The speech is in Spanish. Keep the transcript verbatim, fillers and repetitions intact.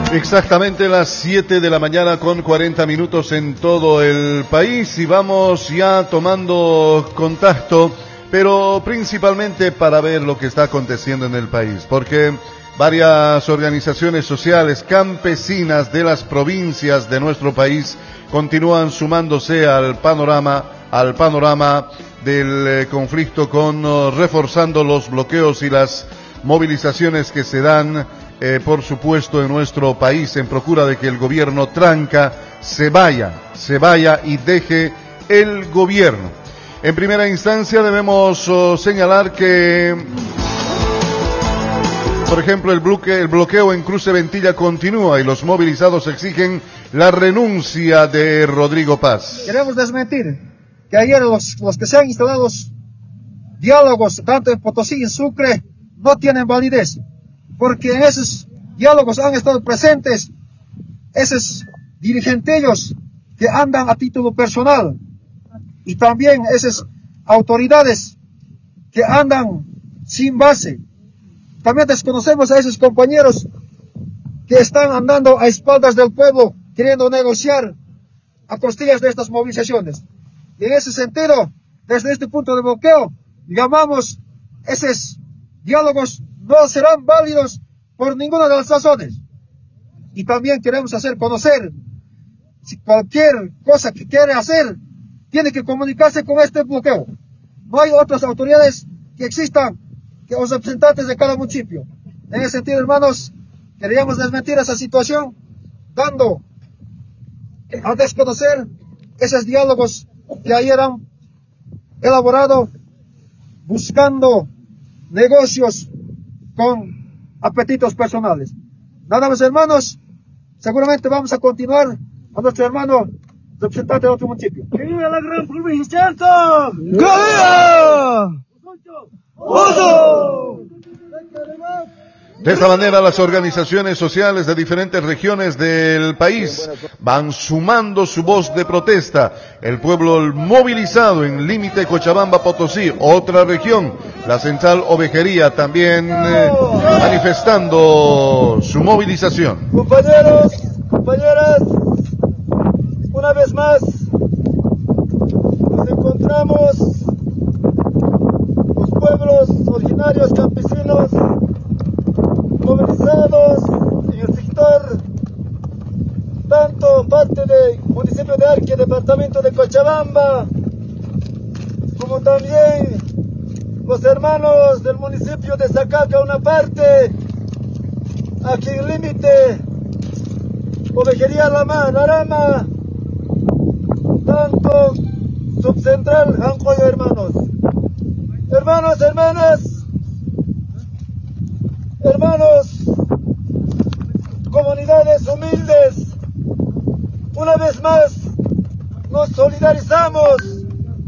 Exactamente las siete de la mañana con cuarenta minutos en todo el país y vamos ya tomando contacto, pero principalmente para ver lo que está aconteciendo en el país, porque varias organizaciones sociales campesinas de las provincias de nuestro país continúan sumándose al panorama, al panorama del eh, conflicto con uh, reforzando los bloqueos y las movilizaciones que se dan Eh, por supuesto en nuestro país en procura de que el gobierno tranca se vaya, se vaya y deje el gobierno. En primera instancia debemos oh, señalar que, por ejemplo, el bloqueo, el bloqueo en Cruce Ventilla continúa y los movilizados exigen la renuncia de Rodrigo Paz. Queremos desmentir que ayer los, los que se han instalado diálogos tanto en Potosí y en Sucre no tienen validez, porque en esos diálogos han estado presentes esos dirigentillos que andan a título personal y también esas autoridades que andan sin base. También desconocemos a esos compañeros que están andando a espaldas del pueblo queriendo negociar a costillas de estas movilizaciones. Y en ese sentido, desde este punto de bloqueo, llamamos esos diálogos no serán válidos por ninguna de las razones. Y también queremos hacer conocer, si cualquier cosa que quiere hacer, tiene que comunicarse con este bloqueo. No hay otras autoridades que existan que los representantes de cada municipio. En ese sentido, hermanos, queríamos desmentir esa situación, dando a desconocer esos diálogos que ayer han elaborado, buscando negocios con apetitos personales. Nada más, hermanos, seguramente vamos a continuar a nuestro hermano representante de otro municipio. ¡Que viva la gran provincia! ¡Que viva! ¡Oso! De esta manera, las organizaciones sociales de diferentes regiones del país van sumando su voz de protesta. El pueblo movilizado en límite Cochabamba-Potosí, otra región, la central Ovejería, también eh, manifestando su movilización. Compañeros, compañeras, una vez más nos encontramos los pueblos originarios campesinos movilizados en el sector, tanto parte del municipio de Arque, departamento de Cochabamba, como también los hermanos del municipio de Zacaca, una parte, aquí en límite, Ovejería Lama, Narama, tanto subcentral, Ancoyo, hermanos. Hermanos, hermanas, hermanos, comunidades humildes, una vez más nos solidarizamos